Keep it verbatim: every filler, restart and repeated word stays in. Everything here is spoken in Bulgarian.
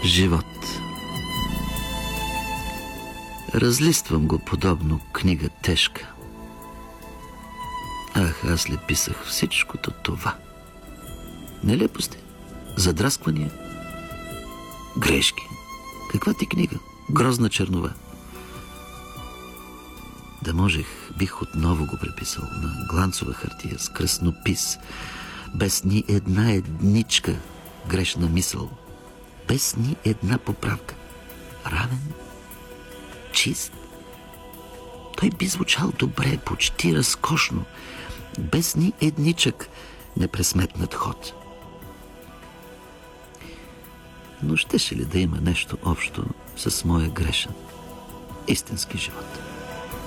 Живот. Разлиствам го подобно книга тежка. Ах, аз ли писах всичкото това? Нелепости, задрасквания, грешки. Каква ти книга? Грозна чернова. Да можех, бих отново го преписал на гланцова хартия с кръснопис, без ни една едничка грешна мисъл, без ни една поправка. Равен, чист. Той би звучал добре, почти разкошно, без ни едничък непресметнат ход. Но щеше ли да има нещо общо с моя грешен, истински живот?